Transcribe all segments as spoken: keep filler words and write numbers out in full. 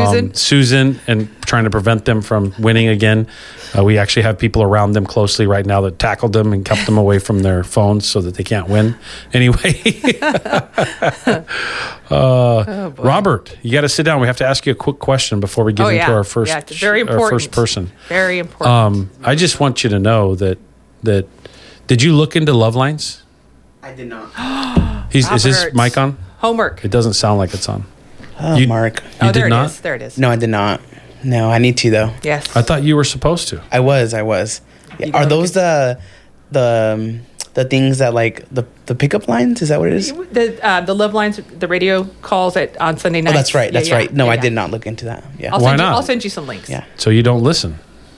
Susan. Susan, and trying to prevent them from winning again. Uh, we actually have people around them closely right now that tackled them and kept them away from their phones so that they can't win. Anyway, uh, oh, Robert, you got to sit down. We have to ask you a quick question before we get oh, into yeah. our first, yeah, it's very important. our first person. Very important. Um, I just want you to know that that did you look into Love Lines? I did not. He's, is his Robert. mic on? Homework. It doesn't sound like it's on. Oh, You- Mark. You oh, did there it not? is. There it is. No, I did not. No, I need to though. Yes. I thought you were supposed to. I was. I was. Yeah. You Are gotta those the the um, the things that like the the pickup lines? Is that what it is? Oh, The uh, the love lines, the radio calls at on Sunday nights. that's right. Yeah, That's yeah, right. No, yeah, I yeah. did not look into that. Yeah. I'll Why send not? You, I'll send you some links. Yeah. So you don't listen.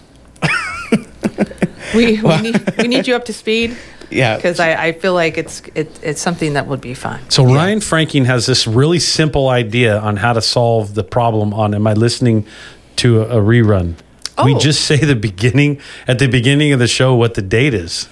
We we need, we need you up to speed Yeah. because I, I feel like it's it, it's something that would be fun. So Ryan Franking has this really simple idea on how to solve the problem on Am I Listening to a, a Rerun? We Oh. just say the beginning at the beginning of the show what the date is.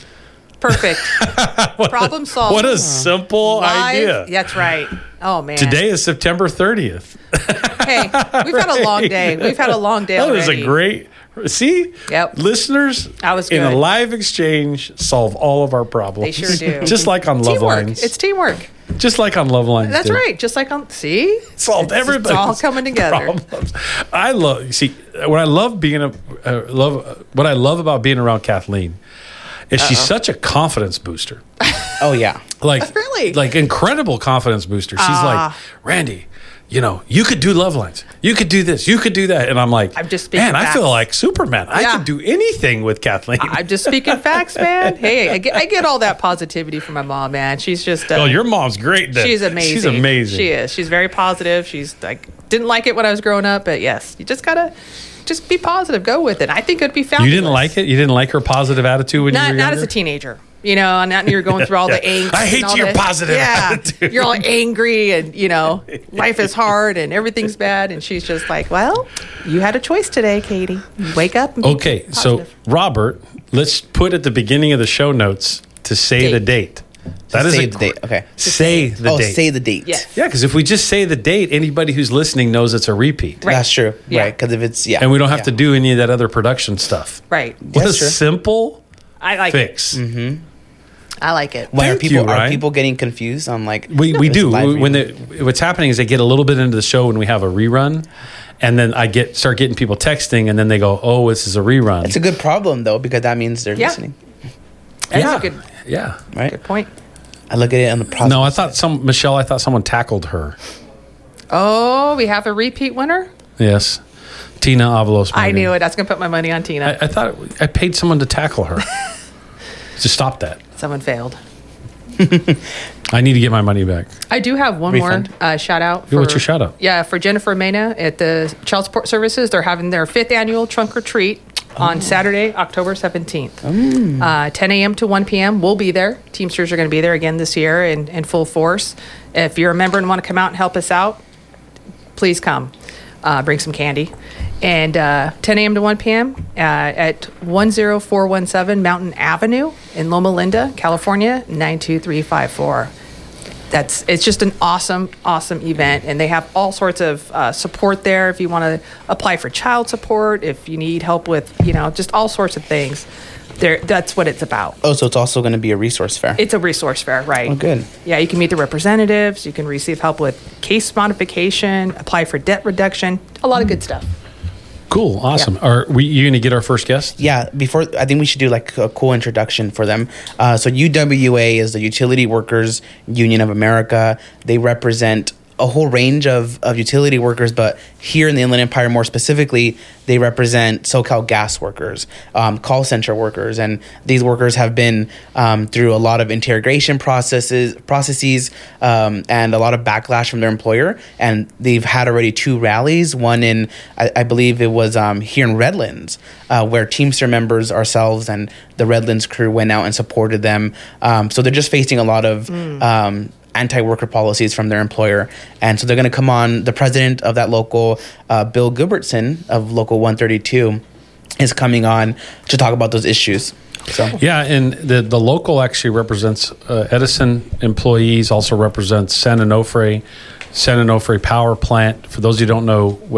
Perfect. Problem solved. What a simple Live. idea. That's right. Oh man. Today is September thirtieth. Hey, we've had a long day. We've had a long day That already. was a great See? Yep. Listeners That was in a good. live exchange solve all of our problems. They sure do. Just like on Love Teamwork. Lines. It's teamwork. Just like on Love Lines. That's did. right. Just like on see, Solved It's- everybody's It's all coming together. problems. I love you see what I love being a uh, love what I love about being around Kathleen is she's such a confidence booster. Oh yeah. Like Really? like incredible confidence booster. She's Ah. like, Randy, you know, you could do Love Lines. You could do this. You could do that. And I'm like, I'm just speaking man, I facts. feel like Superman. I Yeah. could do anything with Kathleen. I'm just speaking facts, man. Hey, I get, I get all that positivity from my mom, man. She's just. Uh, oh, your mom's great. Then. She's amazing. She's amazing. She is. She's very positive. She's like didn't like it when I was growing up, but yes, you just gotta just be positive. Go with it. I think it'd be You fabulous. didn't like it? You didn't like her positive attitude when Not you were not younger? as a teenager. You know, and not you're going through all the Yeah. angst. I hate and all your the- positive yeah, attitude. You're all angry, and you know, life is hard, and everything's bad. And she's just like, "Well, you had a choice today, Katie. You wake up." And be Okay, so positive." Robert, let's put at the beginning of the show notes to say Date. the date. That is say a the date. gr- Okay. Say the oh, date. say the date. Yes. Yeah, because if we just say the date, anybody who's listening knows it's a repeat. Right. That's true. Yeah. Right. Because if it's yeah. And we don't have yeah. to do any of that other production stuff. right. What That's a true. simple I like fix. it. I like it. Why are Thank people you, are Ryan. people getting confused on like We, we this do. live When reading? the, what's happening is they get a little bit into the show when we have a rerun, and then I get start getting people texting, and then they go, "Oh, this is a rerun." It's a good problem though because that means they're Yeah. listening, That's yeah, a good yeah. right? good point. I look at it on the process. No, I thought some Michelle. I thought someone tackled her. Oh, we have a repeat winner. Yes, Tina Avalos. I Morgan. knew it. I was gonna put my money on Tina. I, I thought I paid someone to tackle her. to stop that. Someone failed. I need to get my money back. I do have one Refund. more uh, shout out. Yeah, For, what's your shout out? Yeah, for Jennifer Mena at the Child Support Services. They're having their fifth annual trunk or treat on Saturday, October seventeenth. Uh, ten a.m. to one p.m. We'll be there. Teamsters are going to be there again this year in, in full force. If you're a member and want to come out and help us out, please come. Uh, bring some candy. And uh, ten a.m. to one p.m. Uh, at one oh four one seven Mountain Avenue in Loma Linda, California, nine two three five four. That's it's just an awesome, awesome event, and they have all sorts of uh, support there. If you want to apply for child support, if you need help with, you know, just all sorts of things, there. That's what it's about. Oh, so it's also going to be a resource fair. It's a resource fair, right? Oh, good. Yeah, you can meet the representatives. You can receive help with case modification, apply for debt reduction, a lot of good stuff. Cool, awesome. Are we? You going to get our first guest? Yeah, before I think we should do like a cool introduction for them. Uh, so U W A is the Utility Workers Union of America. They represent a whole range of, of utility workers, but here in the Inland Empire more specifically, they represent SoCal gas workers, um, call center workers, and these workers have been um, through a lot of interrogation processes, processes, um, and a lot of backlash from their employer. And they've had already two rallies. One in, I, I believe it was um, here in Redlands, uh, where Teamster members, ourselves, and the Redlands crew went out and supported them. Um, so they're just facing a lot of mm. um, anti-worker policies from their employer. And so they're going to come on. The president of that local, uh, Bill Gilbertson of Local one thirty-two, is coming on to talk about those issues. So Yeah, and the the local actually represents uh, Edison employees, also represents San Onofre, San Onofre Power Plant. For those who don't know